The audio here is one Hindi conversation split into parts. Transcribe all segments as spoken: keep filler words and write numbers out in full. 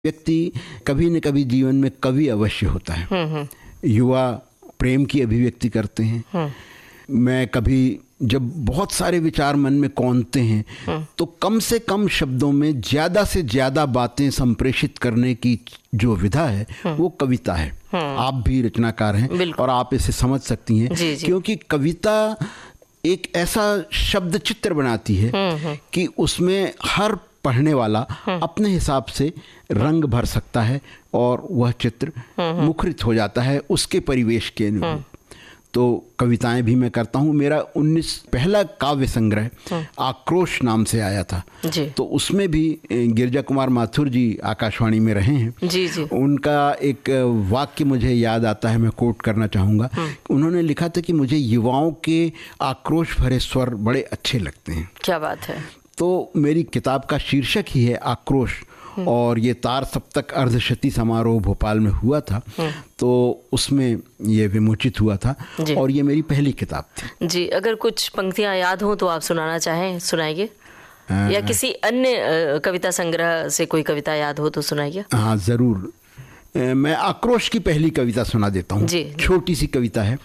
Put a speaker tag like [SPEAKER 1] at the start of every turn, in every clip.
[SPEAKER 1] व्यक्ति कभी न कभी जीवन में कवि अवश्य होता है। युवा प्रेम की अभिव्यक्ति करते हैं। मैं कभी जब बहुत सारे विचार मन में कौंधते हैं तो कम से कम शब्दों में ज़्यादा से ज़्यादा बातें संप्रेषित करने की जो विधा है वो कविता है। आप भी रचनाकार हैं और आप इसे समझ सकती हैं जी जी। क्योंकि कविता एक ऐसा शब्द चित्र बनाती है कि उसमें हर पढ़ने वाला अपने हिसाब से रंग भर सकता है और वह चित्र मुखरित हो जाता है उसके परिवेश के अनुरूप। तो कविताएं भी मैं करता हूँ। मेरा उन्नीस पहला काव्य संग्रह आक्रोश नाम से आया था जी। तो उसमें भी गिरजा कुमार माथुर जी आकाशवाणी में रहे हैं जी जी। उनका एक वाक्य मुझे याद आता है, मैं कोट करना चाहूँगा। उन्होंने लिखा था कि मुझे युवाओं के आक्रोश भरे स्वर बड़े अच्छे लगते हैं।
[SPEAKER 2] क्या बात है।
[SPEAKER 1] तो मेरी किताब का शीर्षक ही है आक्रोश और ये तार सप्तक अर्धशती समारोह भोपाल में हुआ था तो उसमें ये विमोचित हुआ था और ये मेरी पहली किताब थी
[SPEAKER 2] जी। अगर कुछ पंक्तियां याद हो तो आप सुनाना चाहें सुनाइए, या किसी अन्य कविता संग्रह से कोई कविता याद हो तो सुनाइए।
[SPEAKER 1] हाँ ज़रूर, मैं आक्रोश की पहली कविता सुना देता हूँ। छोटी सी कविता है,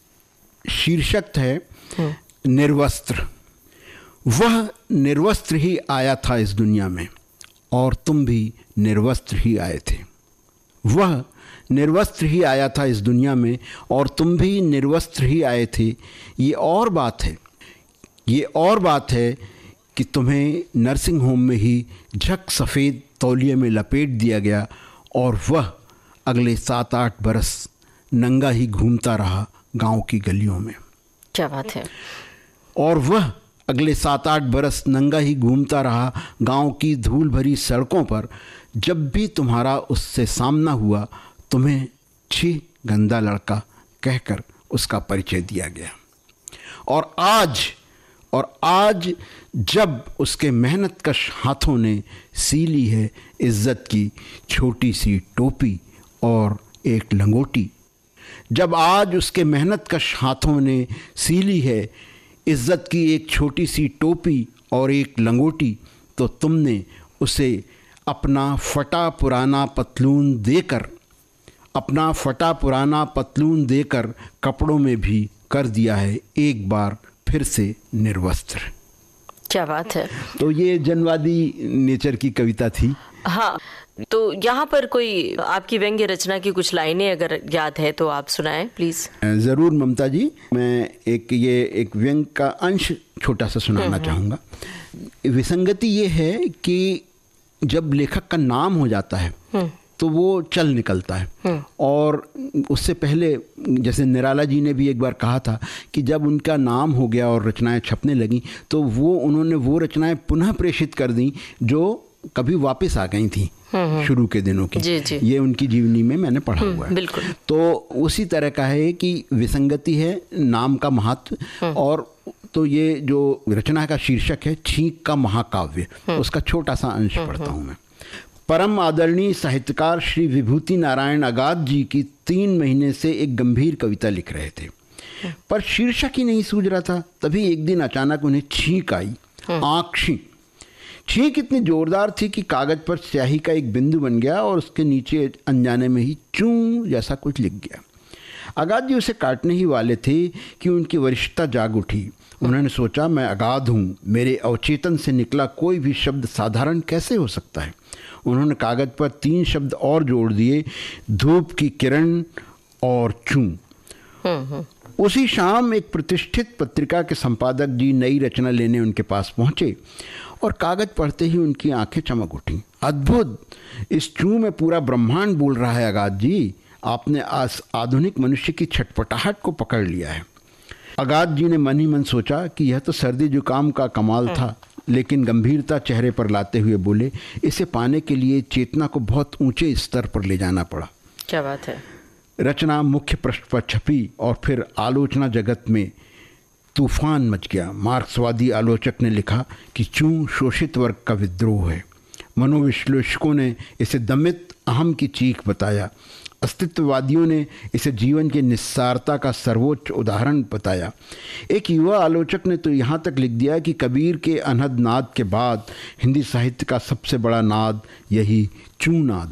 [SPEAKER 1] शीर्षक है निर्वस्त्र। वह निर्वस्त्र ही आया था इस दुनिया में और तुम भी निर्वस्त्र ही आए थे। वह निर्वस्त्र ही आया था इस दुनिया में और तुम भी निर्वस्त्र ही आए थे। ये और बात है ये और बात है कि तुम्हें नर्सिंग होम में ही झक सफ़ेद तौलिए में लपेट दिया गया और वह अगले सात आठ बरस नंगा ही घूमता रहा गांव की गलियों में।
[SPEAKER 2] क्या बात है।
[SPEAKER 1] और वह अगले सात आठ बरस नंगा ही घूमता रहा गांव की धूल भरी सड़कों पर। जब भी तुम्हारा उससे सामना हुआ तुम्हें छी गंदा लड़का कहकर उसका परिचय दिया गया। और आज और आज जब उसके मेहनतकश हाथों ने सी ली है इज्जत की छोटी सी टोपी और एक लंगोटी, जब आज उसके मेहनतकश हाथों ने सी ली है इज्जत की एक छोटी सी टोपी और एक लंगोटी, तो तुमने उसे अपना फटा पुराना पतलून देकर अपना फटा पुराना पतलून देकर कपड़ों में भी कर दिया है एक बार फिर से निर्वस्त्र।
[SPEAKER 2] क्या बात है।
[SPEAKER 1] तो ये जनवादी नेचर की कविता थी।
[SPEAKER 2] हाँ, तो यहाँ पर कोई आपकी व्यंग्य रचना की कुछ लाइनें अगर याद है तो आप सुनाएं प्लीज।
[SPEAKER 1] ज़रूर ममता जी, मैं एक ये एक व्यंग का अंश छोटा सा सुनाना चाहूँगा। विसंगति ये है कि जब लेखक का नाम हो जाता है तो वो चल निकलता है और उससे पहले जैसे निराला जी ने भी एक बार कहा था कि जब उनका नाम हो गया और रचनाएं छपने लगी तो वो उन्होंने वो रचनाएं पुनः प्रेषित कर दी जो कभी वापस आ गई थी शुरू के दिनों की।
[SPEAKER 2] जी जी।
[SPEAKER 1] ये उनकी जीवनी में मैंने पढ़ा हुआ है।
[SPEAKER 2] बिल्कुल।
[SPEAKER 1] तो उसी तरह का है कि विसंगति है नाम का महत्व। और तो ये जो रचना का शीर्षक है छींक का महाकाव्य, उसका छोटा सा अंश पढ़ता हूँ मैं। परम आदरणीय साहित्यकार श्री विभूति नारायण अगाध जी की तीन महीने से एक गंभीर कविता लिख रहे थे पर शीर्षक ही नहीं सूझ रहा था। तभी एक दिन अचानक उन्हें छींक आई, आँख छींक। छींक इतनी जोरदार थी कि कागज पर स्याही का एक बिंदु बन गया और उसके नीचे अनजाने में ही चूं जैसा कुछ लिख गया। अगाध जी उसे काटने ही वाले थे कि उनकी वरिष्ठता जाग उठी। उन्होंने सोचा मैं अगाध हूँ, मेरे अवचेतन से निकला कोई भी शब्द साधारण कैसे हो सकता है। उन्होंने कागज पर तीन शब्द और जोड़ दिए, धूप की किरण और चूं। उसी शाम एक प्रतिष्ठित पत्रिका के संपादक जी नई रचना लेने उनके पास पहुंचे और कागज पढ़ते ही उनकी आंखें चमक उठी। अद्भुत, इस चूं में पूरा ब्रह्मांड बोल रहा है अगाध जी। आपने आज आधुनिक मनुष्य की छटपटाहट को पकड़ लिया है। अगाध जी ने मन ही मन सोचा कि यह तो सर्दी जुकाम का कमाल था, लेकिन गंभीरता चेहरे पर लाते हुए बोले इसे पाने के लिए चेतना को बहुत ऊंचे स्तर पर ले जाना पड़ा।
[SPEAKER 2] क्या बात है।
[SPEAKER 1] रचना मुख्य पृष्ठ पर छपी और फिर आलोचना जगत में तूफान मच गया। मार्क्सवादी आलोचक ने लिखा कि चूं शोषित वर्ग का विद्रोह है। मनोविश्लेषकों ने इसे दमित अहम की चीख बताया। अस्तित्ववादियों ने इसे जीवन की निस्सारता का सर्वोच्च उदाहरण बताया। एक युवा आलोचक ने तो यहाँ तक लिख दिया कि कबीर के अनहद नाद के बाद हिंदी साहित्य का सबसे बड़ा नाद यही चू नाद